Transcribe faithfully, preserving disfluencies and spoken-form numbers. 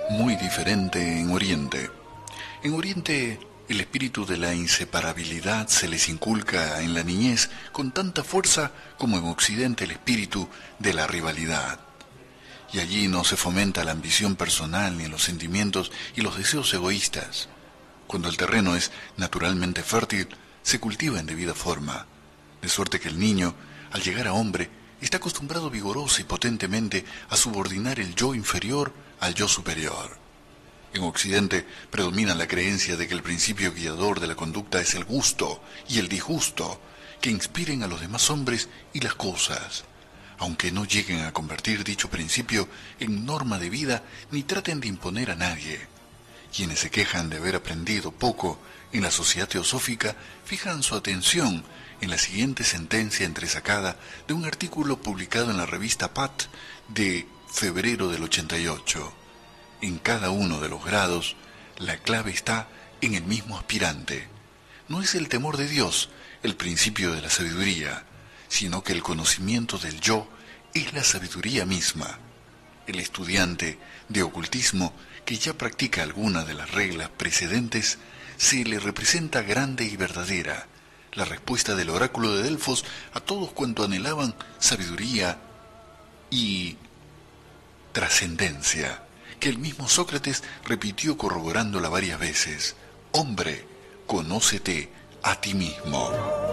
Muy diferente en Oriente. En Oriente, el espíritu de la inseparabilidad se les inculca en la niñez con tanta fuerza como en Occidente el espíritu de la rivalidad. Y allí no se fomenta la ambición personal ni los sentimientos y los deseos egoístas. Cuando el terreno es naturalmente fértil, se cultiva en debida forma, de suerte que el niño, al llegar a hombre, está acostumbrado vigorosa y potentemente a subordinar el yo inferior al yo superior. En Occidente predomina la creencia de que el principio guiador de la conducta es el gusto y el disgusto, que inspiren a los demás hombres y las cosas, aunque no lleguen a convertir dicho principio en norma de vida ni traten de imponer a nadie. Quienes se quejan de haber aprendido poco en la sociedad teosófica fijan su atención en la siguiente sentencia entresacada de un artículo publicado en la revista Pat de febrero del ochenta y ocho. En cada uno de los grados, la clave está en el mismo aspirante. No es el temor de Dios el principio de la sabiduría, sino que el conocimiento del yo es la sabiduría misma. El estudiante de ocultismo que ya practica alguna de las reglas precedentes se le representa grande y verdadera, la respuesta del oráculo de Delfos a todos cuanto anhelaban sabiduría y trascendencia, que el mismo Sócrates repitió corroborándola varias veces: hombre, conócete a ti mismo.